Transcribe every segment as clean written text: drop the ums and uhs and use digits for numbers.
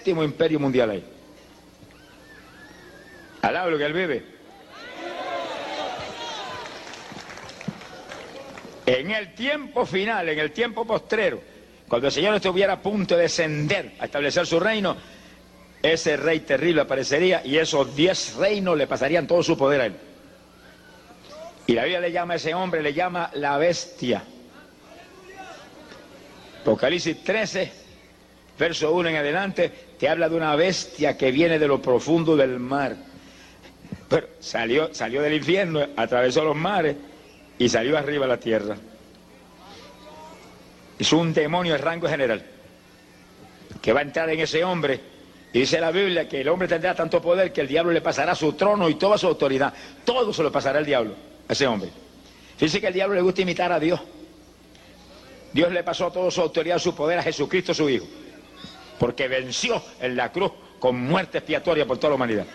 séptimo imperio mundial ahí. Alaba lo que él vive. En el tiempo final, en el tiempo postrero, cuando el Señor estuviera a punto de descender a establecer su reino, ese rey terrible aparecería y esos 10 reinos le pasarían todo su poder a él. Y la Biblia le llama a ese hombre, le llama la bestia. Apocalipsis 13, verso 1 en adelante, te habla de una bestia que viene de lo profundo del mar. Pero salió del infierno, atravesó los mares y salió arriba a la tierra. Es un demonio de rango general que va a entrar en ese hombre. Y dice la Biblia que el hombre tendrá tanto poder que el diablo le pasará su trono y toda su autoridad. Todo se lo pasará el diablo a ese hombre. Fíjense que al diablo le gusta imitar a Dios. Dios le pasó toda su autoridad, su poder a Jesucristo su Hijo, porque venció en la cruz con muerte expiatoria por toda la humanidad.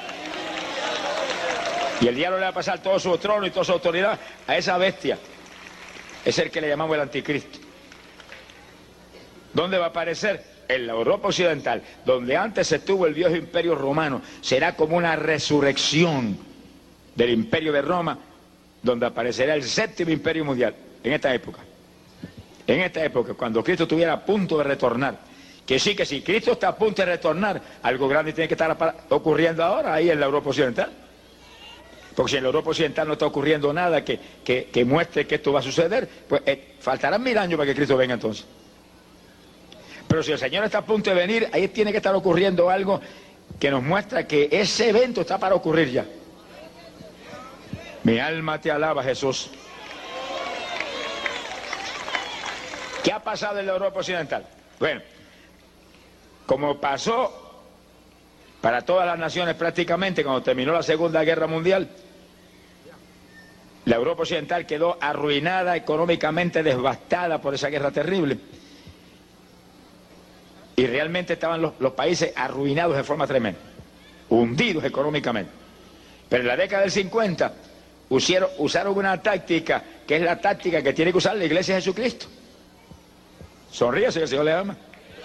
Y el diablo le va a pasar todo su trono y toda su autoridad a esa bestia. Es el que le llamamos el anticristo. ¿Dónde va a aparecer? En la Europa occidental, donde antes estuvo el viejo imperio romano. Será como una resurrección del imperio de Roma, donde aparecerá el séptimo imperio mundial, en esta época. En esta época, cuando Cristo estuviera a punto de retornar. Que sí, que si Cristo está a punto de retornar, algo grande tiene que estar ocurriendo ahora ahí en la Europa occidental. Porque si en la Europa occidental no está ocurriendo nada que muestre que esto va a suceder, pues faltarán 1000 años para que Cristo venga entonces. Pero si el Señor está a punto de venir, ahí tiene que estar ocurriendo algo que nos muestra que ese evento está para ocurrir ya. Mi alma te alaba, Jesús. ¿Qué ha pasado en la Europa occidental? Bueno, como pasó para todas las naciones prácticamente cuando terminó la Segunda Guerra Mundial, la Europa occidental quedó arruinada, económicamente devastada por esa guerra terrible. Y realmente estaban los países arruinados de forma tremenda, hundidos económicamente. Pero en la década del 50 usaron una táctica, que es la táctica que tiene que usar la Iglesia de Jesucristo. Sonríase, que el Señor le ama.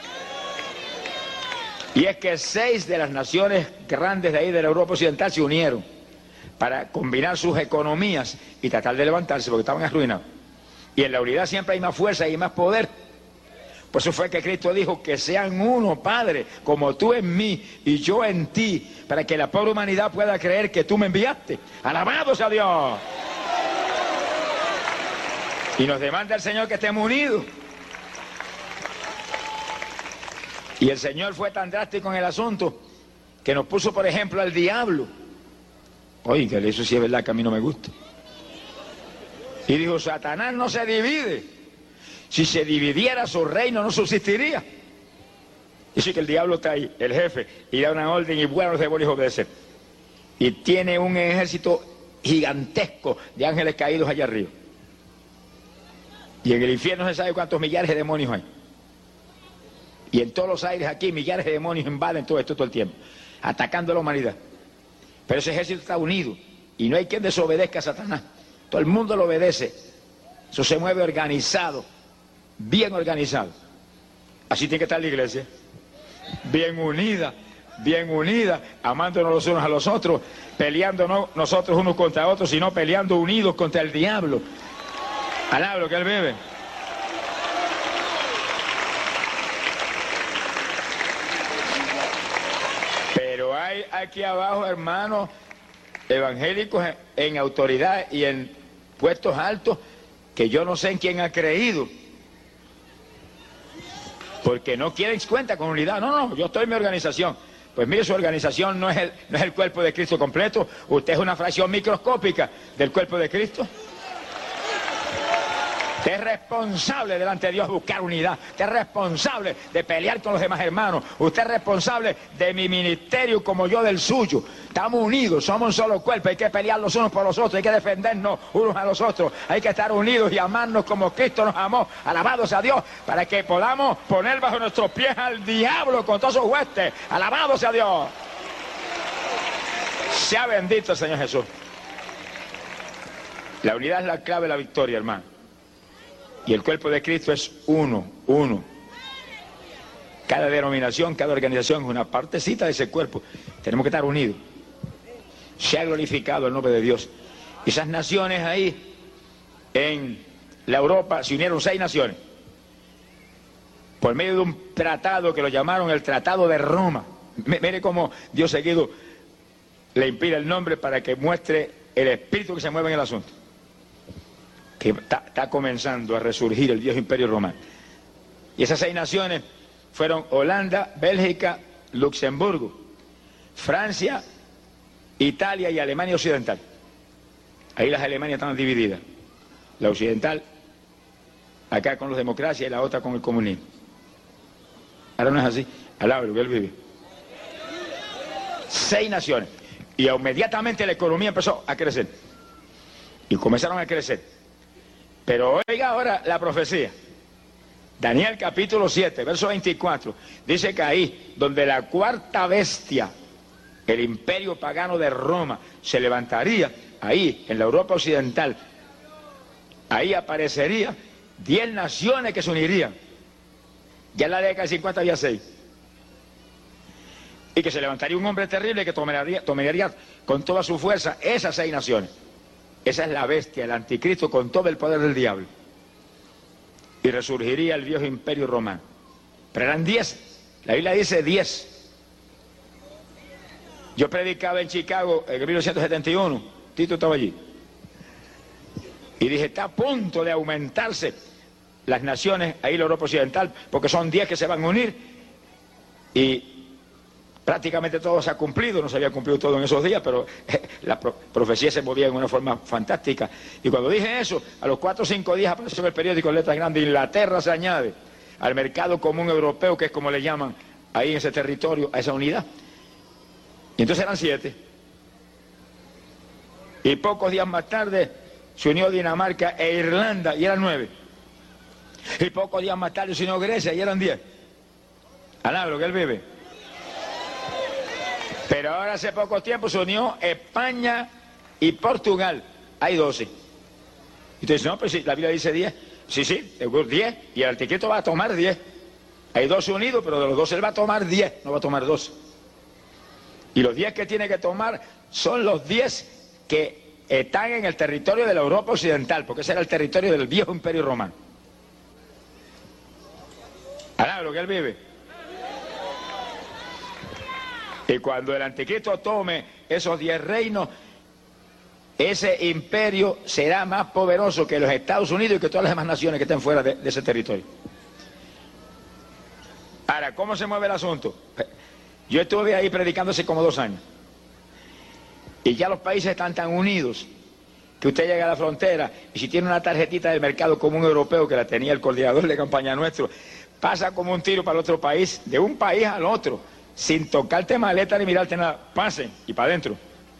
Y es que 6 de las naciones grandes de ahí de la Europa occidental se unieron para combinar sus economías y tratar de levantarse porque estaban arruinados. Y en la unidad siempre hay más fuerza y más poder. Por eso fue que Cristo dijo que sean uno, Padre, como tú en mí y yo en ti, para que la pobre humanidad pueda creer que tú me enviaste. ¡Alabado sea Dios! Y nos demanda el Señor que estemos unidos. Y el Señor fue tan drástico en el asunto que nos puso, por ejemplo, al diablo. Oiga, eso sí es verdad que a mí no me gusta. Y dijo, Satanás no se divide. Si se dividiera su reino no subsistiría. Dice que el diablo está ahí, el jefe, y da una orden y bueno, los demonios obedecen. Y tiene un ejército gigantesco de ángeles caídos allá arriba. Y en el infierno se sabe cuántos millares de demonios hay. Y en todos los aires aquí millares de demonios invaden todo esto todo el tiempo, atacando a la humanidad. Pero ese ejército está unido y no hay quien desobedezca a Satanás. Todo el mundo lo obedece. Eso se mueve organizado, bien organizado. Así tiene que estar la iglesia, bien unida, amándonos los unos a los otros, peleando no nosotros unos contra otros, sino peleando unidos contra el diablo. Alaba lo que él vive. Pero hay aquí abajo, hermanos, evangélicos en autoridad y en puestos altos, que yo no sé en quién ha creído, porque no quieren cuenta con unidad. No, yo estoy en mi organización. Pues mire, su organización no es el cuerpo de Cristo completo. Usted es una fracción microscópica del cuerpo de Cristo. Usted es responsable delante de Dios de buscar unidad. Usted es responsable de pelear con los demás hermanos. Usted es responsable de mi ministerio como yo del suyo. Estamos unidos, somos un solo cuerpo. Hay que pelear los unos por los otros. Hay que defendernos unos a los otros. Hay que estar unidos y amarnos como Cristo nos amó. Alabado sea Dios, para que podamos poner bajo nuestros pies al diablo con todos sus huestes. Alabado sea Dios. Sea bendito el Señor Jesús. La unidad es la clave de la victoria, hermano. Y el cuerpo de Cristo es uno. Cada denominación, cada organización es una partecita de ese cuerpo. Tenemos que estar unidos. Se ha glorificado el nombre de Dios. Esas naciones ahí, en la Europa, se unieron 6 naciones. Por medio de un tratado que lo llamaron el Tratado de Roma. Mire cómo Dios seguido le inspira el nombre para que muestre el espíritu que se mueve en el asunto. Que está comenzando a resurgir el viejo imperio romano. Y esas 6 naciones fueron Holanda, Bélgica, Luxemburgo, Francia, Italia y Alemania Occidental. Ahí las Alemanias están divididas. La occidental, acá con los democracias, y la otra con el comunismo. Ahora no es así. Alaba lo que él vive. 6 naciones. Y inmediatamente la economía empezó a crecer. Y comenzaron a crecer. Pero oiga ahora la profecía. Daniel capítulo 7, verso 24. Dice que ahí, donde la cuarta bestia, el imperio pagano de Roma, se levantaría, ahí, en la Europa occidental, ahí aparecería 10 naciones que se unirían. Ya en la década de 50 había 6. Y que se levantaría un hombre terrible que tomaría con toda su fuerza esas 6 naciones. Esa es la bestia, el anticristo, con todo el poder del diablo. Y resurgiría el viejo imperio romano. Pero eran 10. La Biblia dice 10. Yo predicaba en Chicago en 1971. Tito estaba allí. Y dije, está a punto de aumentarse las naciones, ahí la Europa occidental, porque son 10 que se van a unir. Y prácticamente todo se ha cumplido, no se había cumplido todo en esos días, pero la profecía se movía de una forma fantástica. Y cuando dije eso, a los 4 o 5 días apareció en el periódico en letras grandes: Inglaterra se añade al mercado común europeo, que es como le llaman ahí en ese territorio, a esa unidad. Y entonces eran 7. Y pocos días más tarde se unió Dinamarca e Irlanda, y eran 9. Y pocos días más tarde se unió Grecia, y eran 10. Alaba lo que él vive. Pero ahora hace poco tiempo se unió España y Portugal. Hay 12. Y tú dices, no, pues sí, la Biblia dice 10. Sí, 10. Y el anticristo va a tomar 10. Hay 12 unidos, pero de los 12 él va a tomar 10, no va a tomar 12. Y los 10 que tiene que tomar son los 10 que están en el territorio de la Europa occidental, porque ese era el territorio del viejo imperio romano. Alaba lo que él vive. Y cuando el anticristo tome esos 10 reinos, ese imperio será más poderoso que los Estados Unidos y que todas las demás naciones que estén fuera de ese territorio. Ahora, ¿cómo se mueve el asunto? Yo estuve ahí predicando hace como 2 años. Y ya los países están tan unidos que usted llega a la frontera y si tiene una tarjetita del mercado común europeo, que la tenía el coordinador de campaña nuestro, pasa como un tiro para el otro país, de un país al otro, sin tocarte maleta ni mirarte nada. Pasen y para adentro.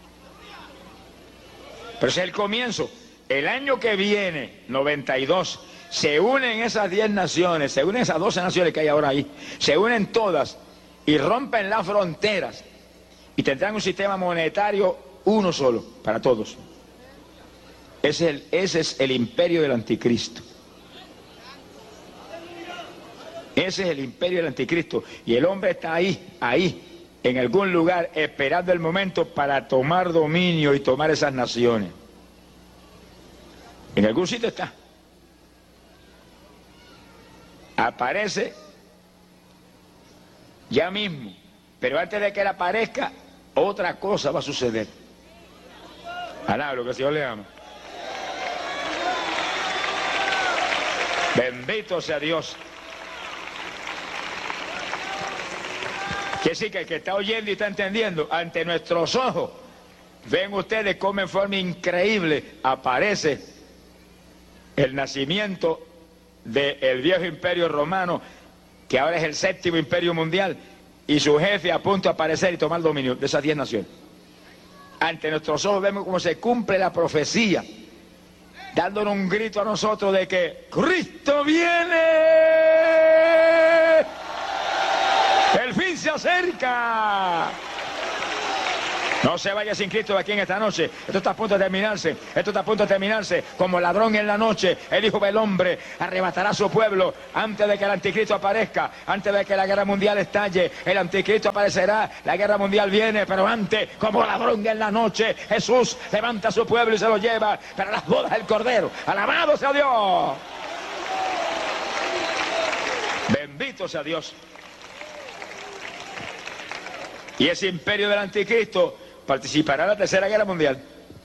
Pero ese es el comienzo. El año que viene, 92, se unen esas 10 naciones, se unen esas 12 naciones que hay ahora ahí, se unen todas y rompen las fronteras y tendrán un sistema monetario uno solo para todos. Ese es el imperio del anticristo. Ese es el imperio del anticristo. Y el hombre está ahí, en algún lugar, esperando el momento para tomar dominio y tomar esas naciones. En algún sitio está. Aparece ya mismo. Pero antes de que él aparezca, otra cosa va a suceder. Alaba lo que el Señor le ama. Bendito sea Dios. Que sí, que el que está oyendo y está entendiendo, ante nuestros ojos, ven ustedes cómo en forma increíble aparece el nacimiento del viejo imperio romano, que ahora es el 7º imperio mundial, y su jefe a punto de aparecer y tomar el dominio de esas 10 naciones. Ante nuestros ojos vemos cómo se cumple la profecía, dándonos un grito a nosotros de que Cristo viene. El fin se acerca. No se vaya sin Cristo de aquí en esta noche. Esto está a punto de terminarse. Esto está a punto de terminarse. Como ladrón en la noche, el Hijo del Hombre arrebatará a su pueblo antes de que el anticristo aparezca, antes de que la guerra mundial estalle. El anticristo aparecerá, la guerra mundial viene, pero antes, como ladrón en la noche, Jesús levanta a su pueblo y se lo lleva para las bodas del Cordero. ¡Alabado sea Dios! Bendito sea Dios. Y ese imperio del anticristo participará en la tercera guerra mundial.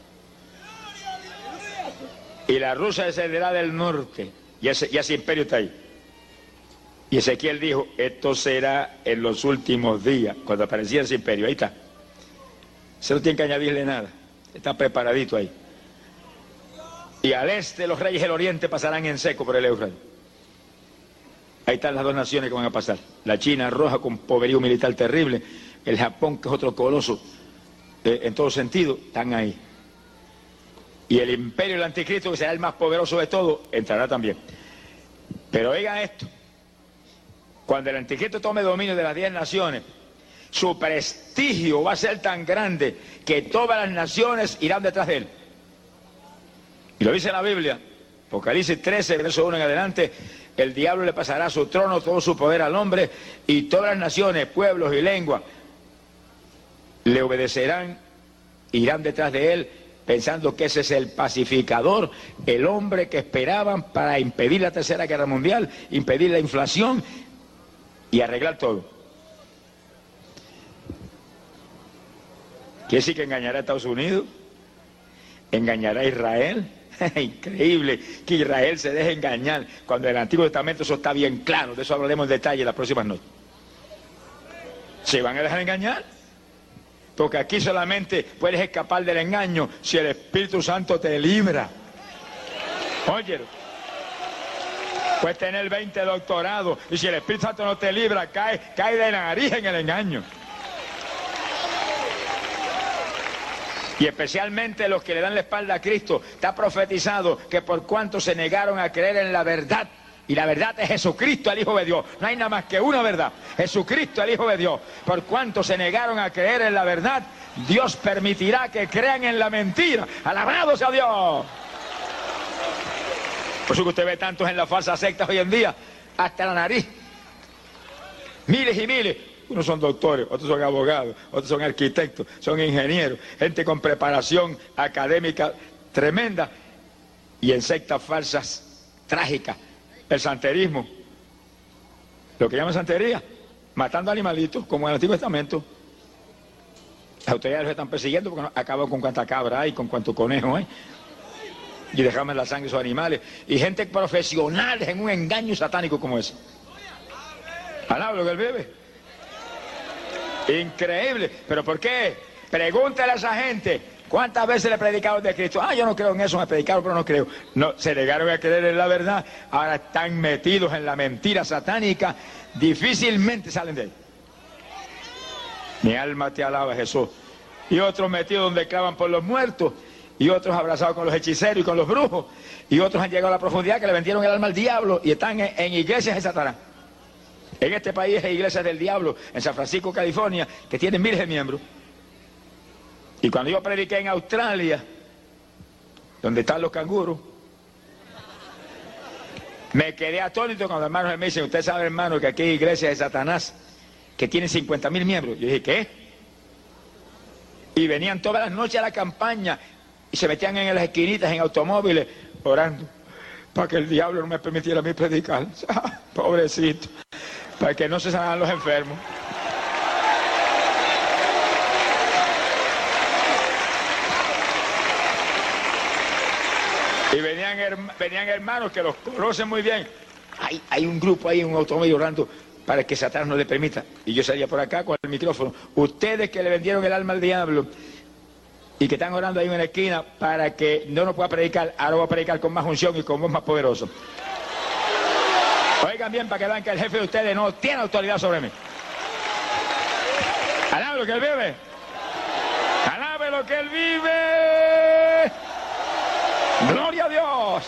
Y la Rusia descenderá del norte. Y ese imperio está ahí. Y Ezequiel dijo, esto será en los últimos días, cuando aparecía ese imperio. Ahí está. Se no tiene que añadirle nada. Está preparadito ahí. Y al este los reyes del oriente pasarán en seco por el Éufrates. Ahí están las dos naciones que van a pasar. La China roja con poderío militar terrible. El Japón, que es otro coloso en todo sentido, están ahí. Y el imperio del anticristo, que será el más poderoso de todos, entrará también. Pero oigan esto. Cuando el anticristo tome dominio de las 10 naciones, su prestigio va a ser tan grande que todas las naciones irán detrás de él. Y lo dice la Biblia, Apocalipsis 13, verso 1 en adelante, el diablo le pasará su trono, todo su poder al hombre, y todas las naciones, pueblos y lenguas le obedecerán, irán detrás de él, pensando que ese es el pacificador, el hombre que esperaban para impedir la tercera guerra mundial, impedir la inflación y arreglar todo. Quiere decir que engañará a Estados Unidos, engañará a Israel. Increíble que Israel se deje engañar, cuando en el Antiguo Testamento eso está bien claro. De eso hablaremos en detalle las próximas noches. ¿Se van a dejar engañar? Porque aquí solamente puedes escapar del engaño si el Espíritu Santo te libra. Oye, puedes tener 20 doctorados y si el Espíritu Santo no te libra, cae de nariz en el engaño. Y especialmente los que le dan la espalda a Cristo, está profetizado que por cuanto se negaron a creer en la verdad, y la verdad es Jesucristo, el Hijo de Dios, no hay nada más que una verdad, Jesucristo, el Hijo de Dios, por cuanto se negaron a creer en la verdad, Dios permitirá que crean en la mentira. ¡Alabado sea Dios! Por eso que usted ve tantos en las falsas sectas hoy en día, hasta la nariz, miles y miles. Unos son doctores, otros son abogados, otros son arquitectos, son ingenieros, gente con preparación académica tremenda, y en sectas falsas trágicas. El santerismo, lo que llaman santería, matando animalitos, como en el Antiguo Testamento. Las autoridades los están persiguiendo porque acaban con cuanta cabra hay, con cuanto conejo hay, y dejaban la sangre de esos animales. Y gente profesional en un engaño satánico como ese. Alaba lo que él bebe. Increíble. ¿Pero por qué? Pregúntale a esa gente, ¿cuántas veces le he predicado de Cristo? Yo no creo en eso, me predicaron, pero no creo. No, se negaron a creer en la verdad, ahora están metidos en la mentira satánica, difícilmente salen de ahí. Mi alma te alaba, Jesús. Y otros metidos donde clavan por los muertos, y otros abrazados con los hechiceros y con los brujos, y otros han llegado a la profundidad que le vendieron el alma al diablo y están en iglesias de Satanás. En este país hay iglesias del diablo, en San Francisco, California, que tienen miles de miembros. Y cuando yo prediqué en Australia, donde están los canguros, me quedé atónito cuando hermanos me dicen, usted sabe, hermano, que aquí hay iglesias de Satanás que tienen 50.000 miembros. Yo dije, ¿qué? Y venían todas las noches a la campaña y se metían en las esquinitas, en automóviles, orando para que el diablo no me permitiera a mí predicar. Pobrecito. Para que no se sanaran los enfermos. Y venían hermanos que los conocen muy bien. Hay un grupo ahí, un automóvil orando para que Satanás no le permita. Y yo salía por acá con el micrófono. Ustedes que le vendieron el alma al diablo y que están orando ahí en la esquina para que no pueda predicar, ahora voy a predicar con más unción y con voz más poderoso. Oigan bien para que vean que el jefe de ustedes no tiene autoridad sobre mí. Alabe lo que él vive. Alabe lo que él vive. Gloria a Dios.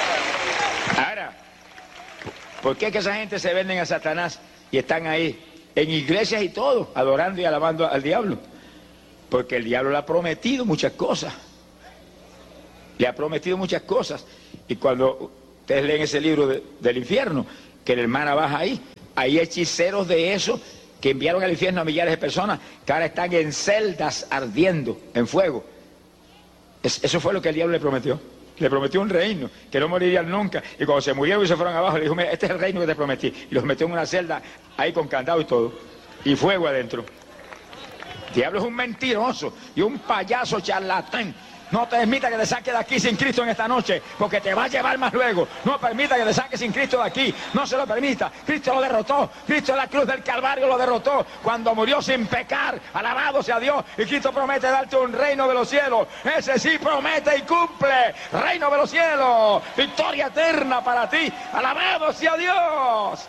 Ahora, ¿por qué es que esa gente se venden a Satanás y están ahí en iglesias y todo, adorando y alabando al diablo. Porque el diablo le ha prometido muchas cosas. Le ha prometido muchas cosas. Y cuando ustedes leen ese libro del infierno, que la hermana baja ahí, hay hechiceros de esos que enviaron al infierno a millares de personas, que ahora están en celdas ardiendo, en fuego. Eso fue lo que el diablo le prometió. Le prometió un reino, que no morirían nunca. Y cuando se murieron y se fueron abajo, le dijo, mira, este es el reino que te prometí. Y los metió en una celda, ahí con candado y todo. Y fuego adentro. El diablo es un mentiroso y un payaso charlatán. No te permita que te saque de aquí sin Cristo en esta noche, porque te va a llevar más luego. No permita que te saque sin Cristo de aquí. No se lo permita. Cristo lo derrotó. Cristo en la cruz del Calvario lo derrotó cuando murió sin pecar. Alabado sea Dios. Y Cristo promete darte un reino de los cielos. Ese sí promete y cumple. Reino de los cielos. Victoria eterna para ti. Alabado sea Dios.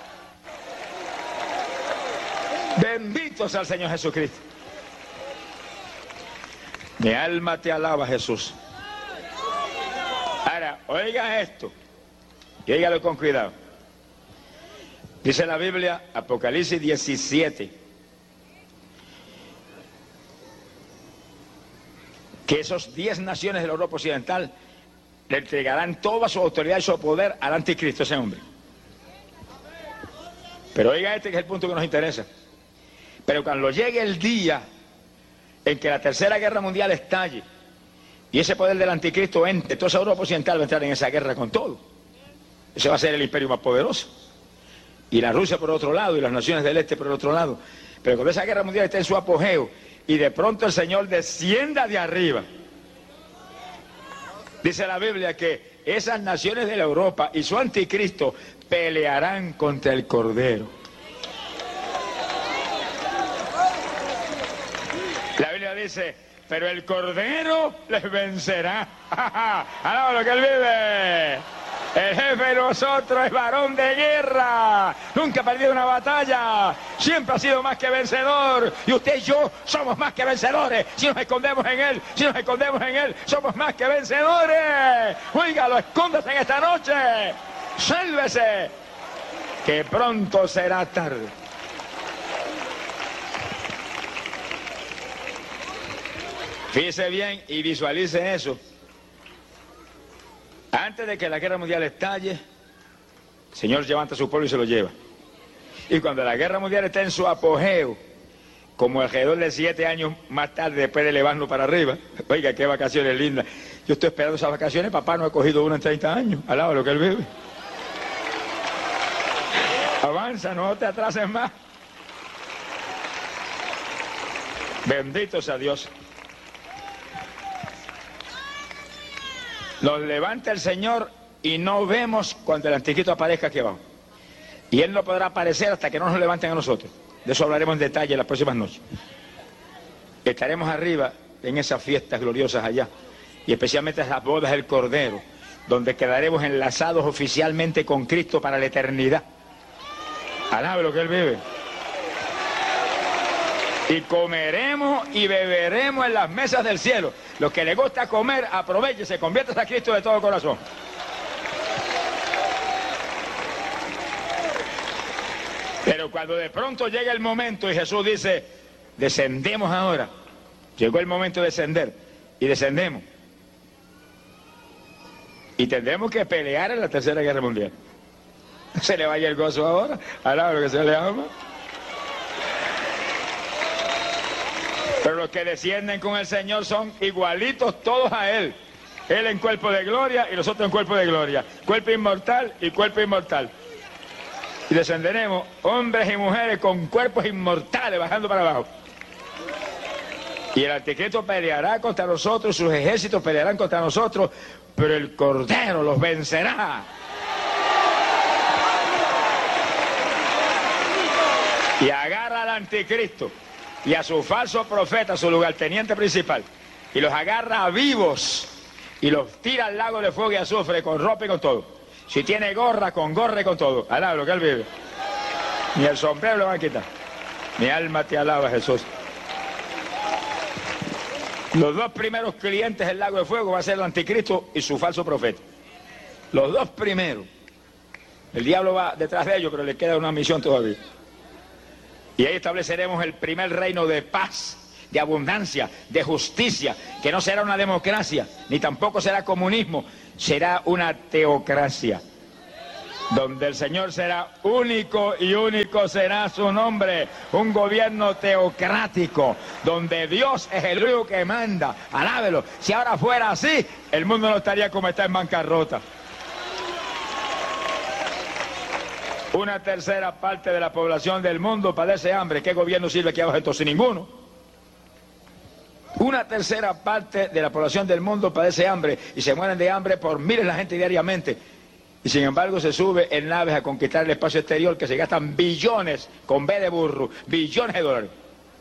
Bendito sea el Señor Jesucristo. Mi alma te alaba, Jesús. Ahora, oiga esto, y óigalo con cuidado. Dice la Biblia, Apocalipsis 17, que esos 10 naciones de la Europa Occidental le entregarán toda su autoridad y su poder al anticristo, ese hombre. Pero oiga este que es el punto que nos interesa. Pero cuando llegue el día en que la tercera guerra mundial estalle y ese poder del anticristo entre, toda esa Europa Occidental va a entrar en esa guerra con todo. Ese va a ser el imperio más poderoso. Y la Rusia por otro lado, y las naciones del este por el otro lado. Pero cuando esa guerra mundial esté en su apogeo y de pronto el Señor descienda de arriba, dice la Biblia que esas naciones de la Europa y su anticristo pelearán contra el Cordero. La Biblia dice, pero el Cordero les vencerá. ¡Alaba lo que Él vive! El jefe de nosotros es varón de guerra. Nunca ha perdido una batalla. Siempre ha sido más que vencedor. Y usted y yo somos más que vencedores. Si nos escondemos en Él, somos más que vencedores. Óigalo, escóndase en esta noche. Sálvese, que pronto será tarde. Fíjese bien y visualice eso. Antes de que la guerra mundial estalle, el Señor levanta a su pueblo y se lo lleva. Y cuando la guerra mundial está en su apogeo, como alrededor de 7 años más tarde, después de elevarnos para arriba, oiga, qué vacaciones lindas. Yo estoy esperando esas vacaciones, papá no ha cogido una en 30 años, al lado de lo que Él vive. Avanza, no te atrases más. Bendito sea Dios. Los levanta el Señor y no vemos cuando el anticristo aparezca aquí abajo. Y Él no podrá aparecer hasta que no nos levanten a nosotros. De eso hablaremos en detalle las próximas noches. Estaremos arriba en esas fiestas gloriosas allá. Y especialmente esas bodas del Cordero, donde quedaremos enlazados oficialmente con Cristo para la eternidad. Alabe lo que Él vive. Y comeremos y beberemos en las mesas del cielo. Los que les gusta comer, aprovéchese, conviértase a Cristo de todo corazón. Pero cuando de pronto llega el momento y Jesús dice, descendemos ahora. Llegó el momento de descender y descendemos. Y tendremos que pelear en la tercera guerra mundial. No se le vaya el gozo ahora, alaba lo que se le ama. Pero los que descienden con el Señor son igualitos todos a Él. Él en cuerpo de gloria y nosotros en cuerpo de gloria. Cuerpo inmortal y cuerpo inmortal. Y descenderemos hombres y mujeres con cuerpos inmortales bajando para abajo. Y el anticristo peleará contra nosotros, sus ejércitos pelearán contra nosotros, pero el Cordero los vencerá. Y agarra al anticristo y a su falso profeta, su lugarteniente principal, y los agarra vivos y los tira al lago de fuego y azufre con ropa y con todo. Si tiene gorra con todo. Alaba lo que Él vive. Ni el sombrero lo van a quitar. Mi alma te alaba, Jesús. Los 2 primeros clientes del lago de fuego va a ser el anticristo y su falso profeta. Los 2 primeros. El diablo va detrás de ellos, pero le queda una misión todavía. Y ahí estableceremos el primer reino de paz, de abundancia, de justicia, que no será una democracia, ni tampoco será comunismo, será una teocracia, donde el Señor será único y único será su nombre, un gobierno teocrático, donde Dios es el único que manda. Alábelo. Si ahora fuera así, el mundo no estaría como está, en bancarrota. Una tercera parte de la población del mundo padece hambre. ¿Qué gobierno sirve aquí abajo entonces? Ninguno. Una tercera parte de la población del mundo padece hambre y se mueren de hambre por miles la gente diariamente. Y sin embargo se sube en naves a conquistar el espacio exterior, que se gastan billones, con B de burro, billones de dólares.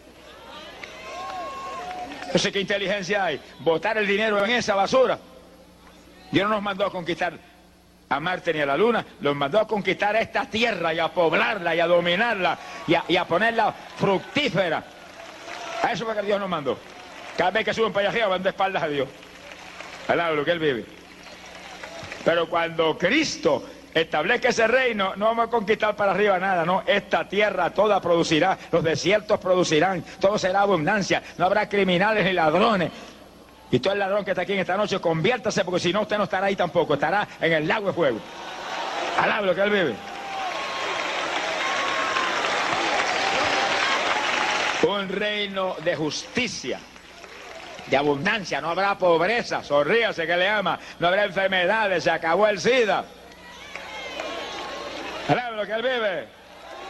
No sé qué inteligencia hay, botar el dinero en esa basura. Dios no nos mandó a conquistar a Marte ni a la Luna, nos mandó a conquistar esta tierra y a poblarla y a dominarla y a ponerla fructífera. A eso fue que Dios nos mandó. Cada vez que suben para allá arriba van de espaldas a Dios, al lado de lo que Él vive. Pero cuando Cristo establezca ese reino, no vamos a conquistar para arriba nada, no. Esta tierra toda producirá, los desiertos producirán, todo será abundancia, no habrá criminales ni ladrones. Y todo el ladrón que está aquí en esta noche, conviértase, porque si no, usted no estará ahí tampoco, estará en el lago de fuego. Alaba lo que Él vive. Un reino de justicia, de abundancia, no habrá pobreza, sonríase que le ama, no habrá enfermedades, se acabó el SIDA. ¿Sabe lo que Él vive?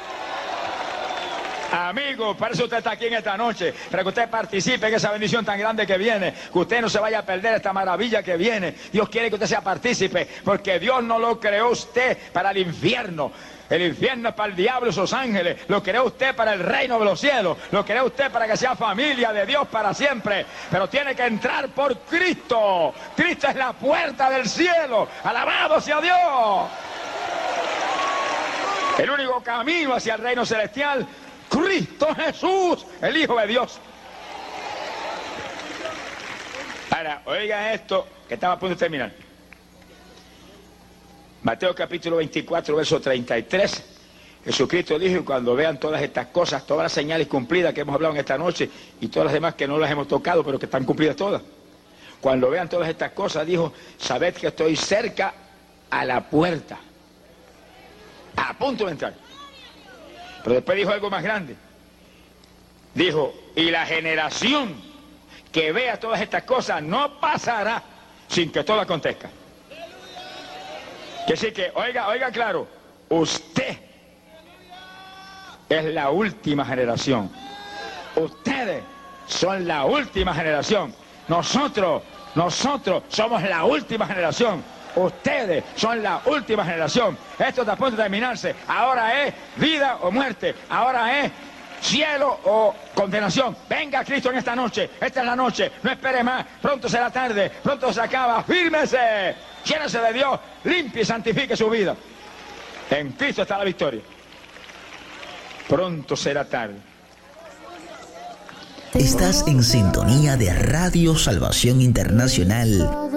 Amigo, por eso usted está aquí en esta noche, para que usted participe en esa bendición tan grande que viene, que usted no se vaya a perder esta maravilla que viene. Dios quiere que usted sea partícipe, porque Dios no lo creó usted para el infierno. El infierno es para el diablo y sus ángeles. Lo creó usted para el reino de los cielos. Lo creó usted para que sea familia de Dios para siempre. Pero tiene que entrar por Cristo. Cristo es la puerta del cielo. Alabado sea Dios. El único camino hacia el reino celestial, Cristo Jesús, el Hijo de Dios. Ahora, oiga esto, que estaba a punto de terminar. Mateo capítulo 24, verso 33, Jesucristo dijo, y cuando vean todas estas cosas, todas las señales cumplidas que hemos hablado en esta noche, y todas las demás que no las hemos tocado, pero que están cumplidas todas. Cuando vean todas estas cosas, dijo, sabed que estoy cerca a la puerta, a punto de entrar. Pero después dijo algo más grande. Dijo, y la generación que vea todas estas cosas no pasará sin que todo acontezca. Que sí que, oiga claro, usted es la última generación. Ustedes son la última generación. Nosotros somos la última generación. Ustedes son la última generación. Esto está a punto de terminarse. Ahora es vida o muerte. Ahora es cielo o condenación. Venga Cristo en esta noche. Esta es la noche. No espere más. Pronto será tarde. Pronto se acaba. Fírmese. Llénese de Dios. Limpie y santifique su vida. En Cristo está la victoria. Pronto será tarde. Estás en sintonía de Radio Salvación Internacional.